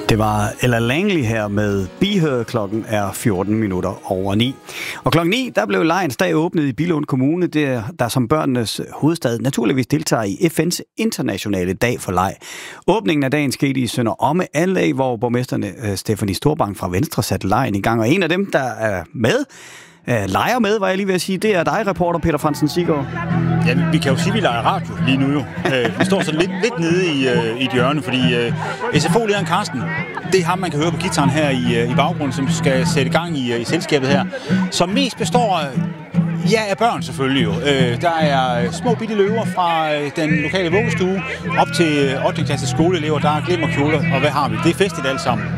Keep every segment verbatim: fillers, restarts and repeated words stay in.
Det var Ella Langley her med Be Her. Klokken er fjorten minutter over ni. Og klokken ni, der blev Lejens Dag åbnet i Billund Kommune, der, der som børnenes hovedstad naturligvis deltager i F N's internationale dag for leg. Åbningen af dagen skete i Sønder Omme Anlæg, hvor borgmesterne uh, Stefanie Storbank fra Venstre satte lejen i gang. Og en af dem, der er med, uh, leger med, var jeg lige ved at sige, det er dig, reporter Peter Fransen Siggaard. Ja, vi kan jo sige, at vi leger radio lige nu jo. Vi står så lidt, lidt nede i, i et hjørne, fordi S F O-lederen Carsten, det er ham, man kan høre på gitaren her i, i baggrunden, som skal sætte gang i, i selskabet her, som mest består ja, af børn selvfølgelig jo. Der er små bitte løver fra den lokale vuggestue op til ottende klasse skoleelever, der er glimmerkjoler, og hvad har vi? Det er festligt alt sammen.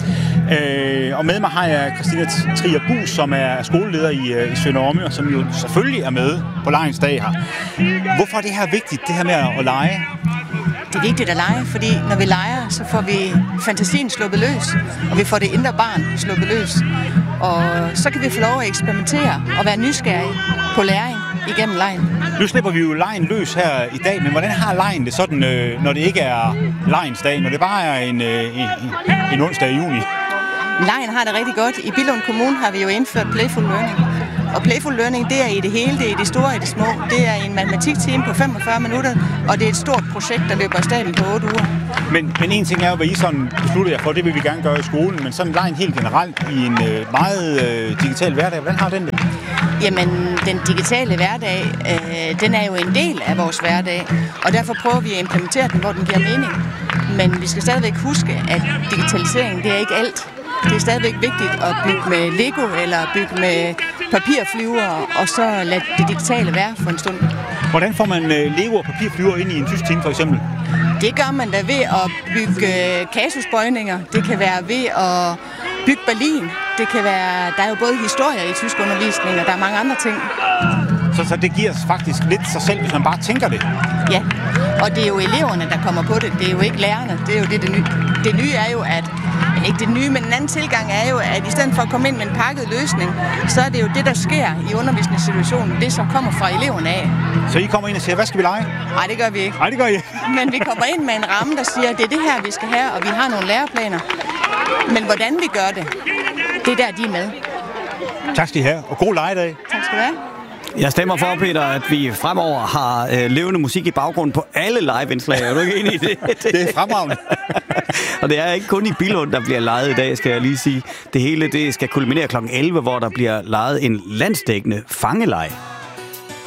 Og med mig har jeg Christina Trier Buus, som er skoleleder i, i Sønder Omme, og som jo selvfølgelig er med på Lejens Dag her. Hvorfor er det her vigtigt, det her med at lege? Det er vigtigt at lege, fordi når vi leger, så får vi fantasien sluppet løs, og vi får det indre barn sluppet løs. Og så kan vi få lov at eksperimentere og være nysgerrige på læring igennem legen. Nu slipper vi jo legen løs her i dag, men hvordan har legen det sådan, når det ikke er Lejens Dag, når det bare er en, en, en onsdag i juni? Legen har det rigtig godt. I Billund Kommune har vi jo indført Playful Learning. Og Playful Learning, det er i det hele, det er i det store og i det små. Det er en matematiktime på femogfyrre minutter, og det er et stort projekt, der løber af staben på otte uger. Men, men en ting er jo, hvad I sådan beslutter jer for, det vil vi gerne gøre i skolen, men sådan legen helt generelt i en øh, meget øh, digital hverdag, hvordan har den det? Jamen, den digitale hverdag, øh, den er jo en del af vores hverdag, og derfor prøver vi at implementere den, hvor den giver mening. Men vi skal stadigvæk huske, at digitalisering, det er ikke alt. Det er stadigvæk vigtigt at bygge med Lego eller bygge med papirflyver, og så lade det digitale være for en stund. Hvordan får man Lego og papirflyver ind i en tysk time for eksempel? Det gør man da ved at bygge kasusbøjninger. Det kan være ved at bygge Berlin. Det kan være, der er jo både historier i tysk undervisning, og der er mange andre ting. Så, så det giver faktisk lidt sig selv, hvis man bare tænker det? Ja, og det er jo eleverne, der kommer på det. Det er jo ikke lærerne. Det er jo det, det nye. Det nye er jo, at men ikke det nye, men den anden tilgang er jo, at i stedet for at komme ind med en pakket løsning, så er det jo det, der sker i undervisningssituationen, det som kommer fra eleverne af. Så I kommer ind og siger, hvad skal vi lege? Nej, det gør vi ikke. Nej, det gør I ikke. Men vi kommer ind med en ramme, der siger, at det er det her, vi skal have, og vi har nogle læreplaner. Men hvordan vi gør det, det er der, de er med. Tak skal I have, og god legedag. Tak skal du have. Jeg stemmer for, Peter, at vi fremover har øh, levende musik i baggrunden på alle live-indslag. Er du ikke enig i det? Det er fremragende. Og det er ikke kun i Billund, der bliver leget i dag, skal jeg lige sige. Det hele det skal kulminere klokken elleve, hvor der bliver leget en landsdækkende fangeleg.